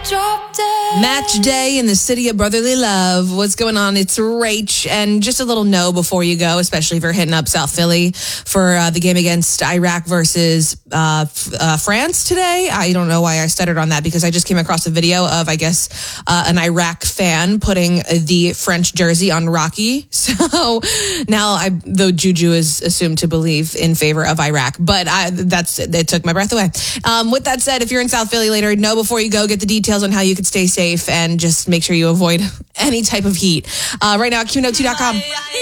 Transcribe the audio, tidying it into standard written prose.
Match day in the city of brotherly love. What's going on? It's Rach. And just a little no before you go, especially if you're hitting up South Philly for the game against Iraq versus France today. I don't know why I stuttered on that because I just came across a video of, I guess, an Iraq fan putting the French jersey on Rocky. So now the juju is assumed to believe in favor of Iraq. But it took my breath away. With that said, if you're in South Philly later, know before you go, get the details on how you could stay safe and just make sure you avoid any type of heat. Right now at Q102.com.